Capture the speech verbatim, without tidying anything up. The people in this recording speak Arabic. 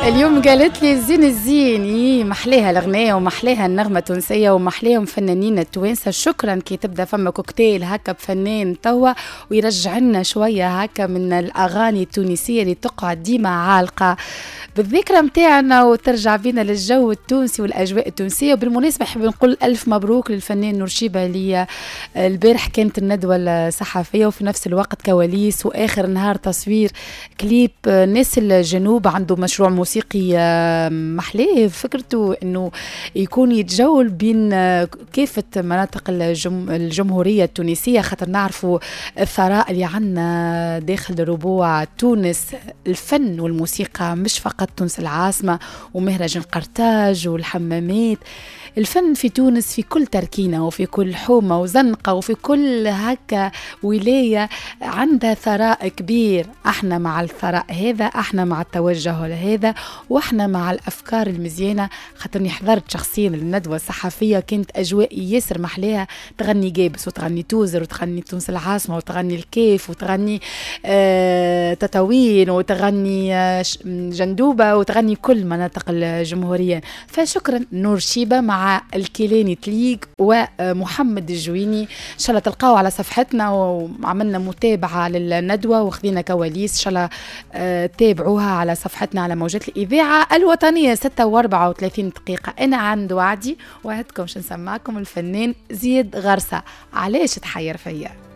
اليوم قالت لي زين الزين إيه محليها الأغنية ومحليها النغمة التونسية ومحليهم فنانين التوانسة. شكرا كي تبدأ فما كوكتيل هكا بفنان توا ويرجع لنا شوية هكا من الأغاني التونسية اللي تقعد ديما عالقة بالذكرى متاعنا وترجع بينا للجو التونسي والأجواء التونسية. وبالمناسبة نحب نقول ألف مبروك للفنان نورشيبة اللي البارح كانت الندوة الصحفية وفي نفس الوقت كواليس وآخر نهار تصوير كليب ناس الجنوب. عنده مشروع موسيقي محليه فكرته انه يكون يتجول بين كافة مناطق الجم... الجمهورية التونسية، خاطر نعرفوا الثراء اللي عنا داخل ربوع تونس. الفن والموسيقى مش فقط تونس العاصمة ومهرجان قرطاج والحمامات، الفن في تونس في كل تركينة وفي كل حومة وزنقة وفي كل هكا ولاية عندها ثراء كبير. احنا مع الثراء هذا، احنا مع التوجه هذا، واحنا مع الافكار المزيانة. خاطرني حضرت شخصيا الندوة الصحفية كانت اجواء ياسر محليها، تغني جابس وتغني توزر وتغني تونس العاصمة وتغني الكيف وتغني آه تطاوين وتغني آه جندوبة وتغني كل مناطق الجمهورية. فشكرا نورشيبة مع الكيلاني تليق ومحمد الجويني. ان شاء الله تلقاو على صفحتنا وعملنا متابعة للندوة وخذينا كواليس. ان شاء الله آه تابعوها على صفحتنا على موجات الإذاعة الوطنية. ستة وأربعة وثلاثين دقيقة أنا عند وعدي وعدكم شنسمعكم الفنان زياد غرسة. علاش تحير فيا؟